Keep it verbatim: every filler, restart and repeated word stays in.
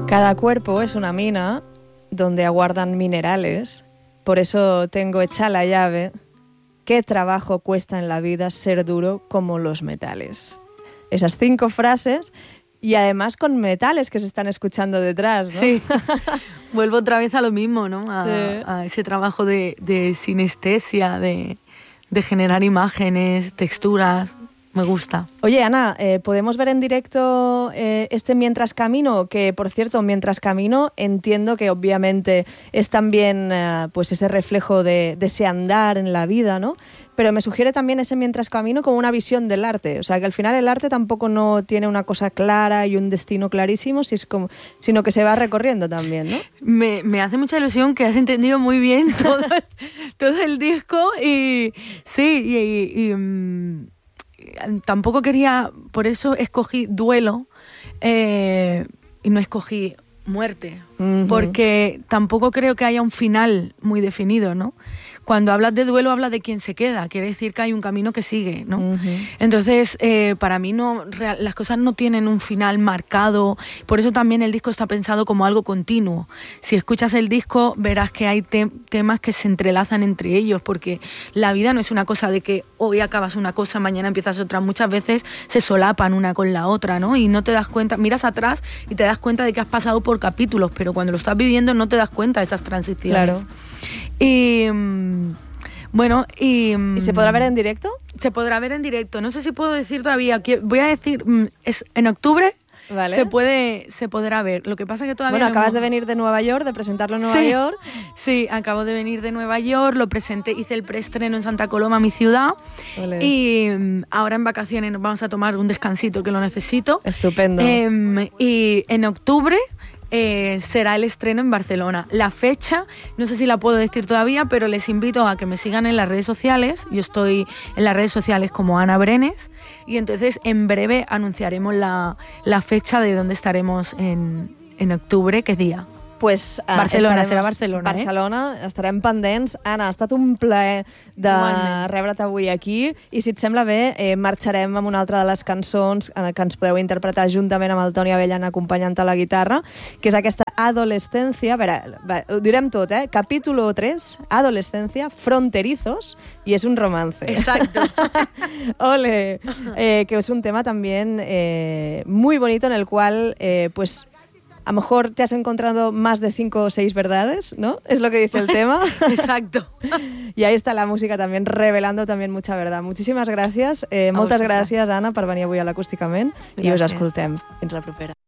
Cada cuerpo es una mina donde aguardan minerales, por eso tengo hecha la llave. ¿Qué trabajo cuesta en la vida ser duro como los metales? Esas cinco frases y además con metales que se están escuchando detrás, ¿no? Sí, vuelvo otra vez a lo mismo, ¿no? A, Sí. a ese trabajo de, de sinestesia, de, de generar imágenes, texturas. Me gusta. Oye, Ana, eh, ¿podemos ver en directo eh, este Mientras Camino? Que, por cierto, Mientras Camino entiendo que obviamente es también eh, pues ese reflejo de, de ese andar en la vida, ¿no? Pero me sugiere también ese Mientras Camino como una visión del arte. O sea, que al final el arte tampoco no tiene una cosa clara y un destino clarísimo, si es como, sino que se va recorriendo también, ¿no? Me, me hace mucha ilusión que has entendido muy bien todo el, todo el disco y sí, y... y, y um... tampoco quería, por eso escogí duelo eh, y no escogí muerte, uh-huh. Porque tampoco creo que haya un final muy definido, ¿no? Cuando hablas de duelo hablas de quién se queda, quiere decir que hay un camino que sigue, ¿no? Uh-huh. Entonces, eh, para mí no, real, las cosas no tienen un final marcado, por eso también el disco está pensado como algo continuo. Si escuchas el disco verás que hay te- temas que se entrelazan entre ellos, porque la vida no es una cosa de que hoy acabas una cosa, mañana empiezas otra, muchas veces se solapan una con la otra, ¿no? Y no te das cuenta, miras atrás y te das cuenta de que has pasado por capítulos, pero cuando lo estás viviendo no te das cuenta de esas transiciones. Claro. Y bueno, y... ¿Y se podrá ver en directo? Se podrá ver en directo. No sé si puedo decir todavía. Voy a decir, es en octubre. Vale. Se puede, se podrá ver. Lo que pasa es que todavía... Bueno, no acabas hemos... de venir de Nueva York, de presentarlo en Nueva sí, York. Sí, acabo de venir de Nueva York, lo presenté, hice el preestreno en Santa Coloma, mi ciudad. Olé. Y um, ahora en vacaciones nos vamos a tomar un descansito que lo necesito. Estupendo. Eh, y en octubre... Eh, será el estreno en Barcelona. La fecha, no sé si la puedo decir todavía, pero les invito a que me sigan en las redes sociales. Yo estoy en las redes sociales como Ana Brenes y entonces en breve anunciaremos la, la fecha de dónde estaremos en, en octubre, qué día. Pues, uh, Barcelona, serà Barcelona. Barcelona, eh? Estarem pendents. Anna, ha estat un plaer de rebre't avui aquí i si et sembla bé, eh, marxarem amb una altra de les cançons eh, que ens podeu interpretar juntament amb el Toni Abellan acompanyant a la guitarra, que és aquesta Adolescencia, a veure, va, ho direm tot, eh? Capítulo tres, Adolescencia, Fronterizos, y es un romance. Exacto. Ole, eh, que es un tema también eh, muy bonito en el cual, eh, pues, a lo mejor te has encontrado más de cinco o seis verdades, ¿no? Es lo que dice el tema. Exacto. Y ahí está la música también, revelando también mucha verdad. Muchísimas gràcies. Eh, moltes gràcies, Anna, per venir avui a l'Acústicament. I us escoltem. Fins la propera.